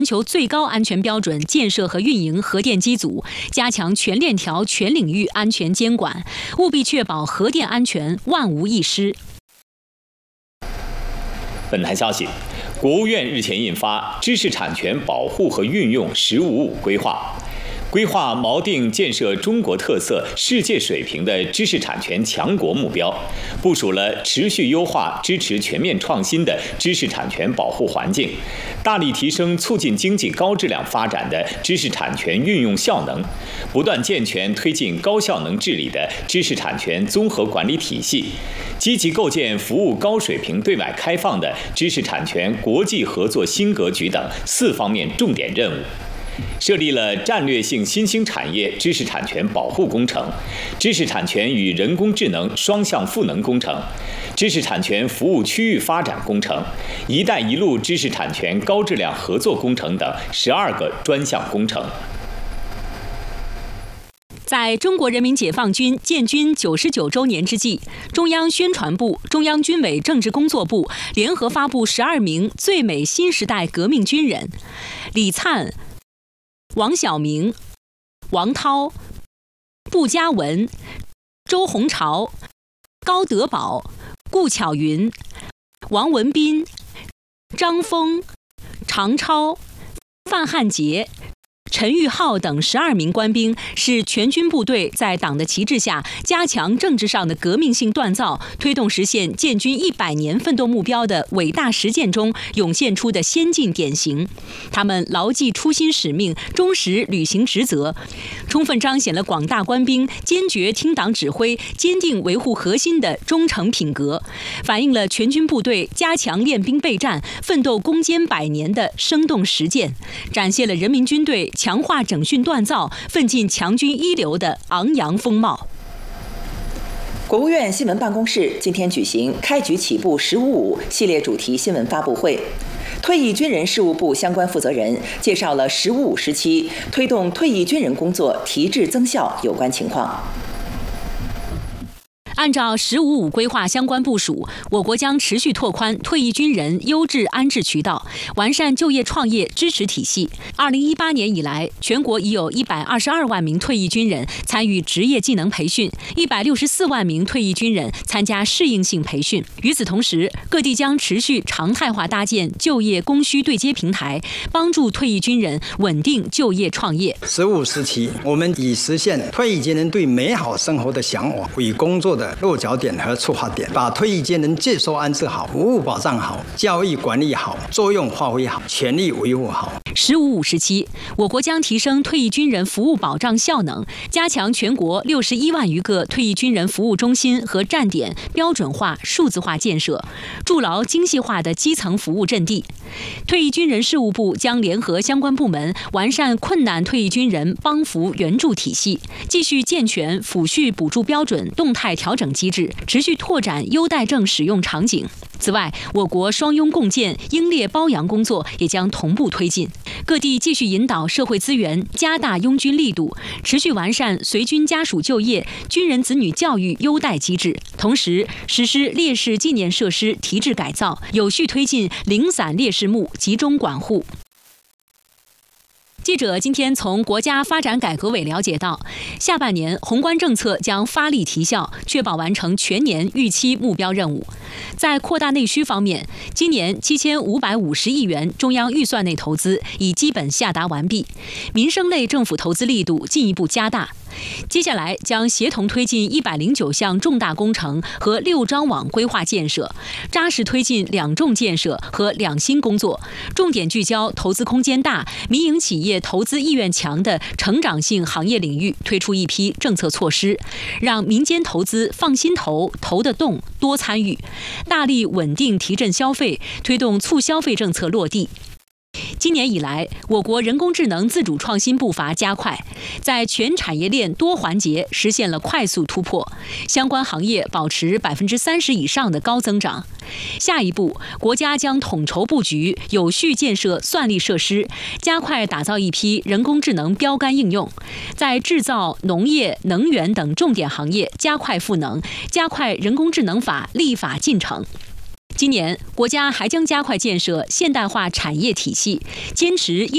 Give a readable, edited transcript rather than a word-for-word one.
求最高安全标准建设和运营核电机组，加强全链条、全领域安全监管，务必确保核电安全万无一失。 本台消息，国务院日前印发《知识产权保护和运用“十五五”规划》。规划锚定建设中国特色、世界水平的知识产权强国目标，部署了持续优化、支持全面创新的知识产权保护环境，大力提升促进经济高质量发展的知识产权运用效能，不断健全推进高效能治理的知识产权综合管理体系，积极构建服务高水平对外开放的知识产权国际合作新格局等4方面重点任务。设立了战略性新兴产业知识产权保护工程、知识产权与人工智能双向赋能工程、知识产权服务区域发展工程、“一带一路”知识产权高质量合作工程等12个专项工程。 在中国人民解放军建军99周年之际，中央宣传部、中央军委政治工作部联合发布12名最美新时代革命军人：李灿、王晓明、王涛、步佳文、周鸿潮、高德宝、顾巧云、王文斌、张峰、常超、范汉杰、陈玉浩等12名官兵，是全军部队在党的旗帜下加强政治上的革命性锻造，推动实现建军100年奋斗目标的伟大实践中涌现出的先进典型。他们牢记初心使命，忠实履行职责，充分彰显了广大官兵坚决听党指挥、坚定维护核心的忠诚品格，反映了全军部队加强练兵备战、奋斗攻坚100年的生动实践，展现了人民军队强化整训锻造、奋进强军一流的昂扬风貌。 国务院新闻办公室今天举行开局起步“15·5”系列主题新闻发布会，退役军人事务部相关负责人介绍了“15·5”时期推动退役军人工作提质增效有关情况。 按照“15·5”规划相关部署，我国将持续拓宽退役军人优质安置渠道，完善就业创业支持体系。2018年以来，全国已有122万名退役军人参与职业技能培训，164万名退役军人参加适应性培训。与此同时，各地将持续常态化搭建就业供需对接平台，帮助退役军人稳定就业创业。 15时期，我们以实现退役军人对美好生活的向往为工作的落脚点和出发点，把退役军人接收安置好、服务保障好、教育管理好、作用发挥好、权利维护好。 15·5时期，我国将提升退役军人服务保障效能，加强全国61万余个退役军人服务中心和站点标准化、数字化建设，筑牢精细化的基层服务阵地。退役军人事务部将联合相关部门，完善困难退役军人帮扶援助体系，继续健全抚恤补助标准动态调整机制，持续拓展优待证使用场景。此外，我国双拥共建、英烈褒扬工作也将同步推进。各地继续引导社会资源，加大拥军力度，持续完善随军家属就业、军人子女教育优待机制，同时实施烈士纪念设施提质改造，有序推进零散烈士墓集中管护。记者今天从国家发展改革委了解到，下半年宏观政策将发力提效，确保完成全年预期目标任务。在扩大内需方面，今年7550亿元中央预算内投资已基本下达完毕，民生类政府投资力度进一步加大。接下来将协同推进109项重大工程和6张网规划建设，扎实推进2重建设和2新工作，重点聚焦投资空间大、民营企业投资意愿强的成长性行业领域，推出一批政策措施，让民间投资放心投，投得动，多参与，大力稳定提振消费，推动促消费政策落地。今年以来，我国人工智能自主创新步伐加快，在全产业链多环节实现了快速突破，相关行业保持30%以上的高增长。下一步，国家将统筹布局，有序建设算力设施，加快打造一批人工智能标杆应用，在制造、农业、能源等重点行业加快赋能，加快人工智能法立法进程。今年，国家还将加快建设现代化产业体系，坚持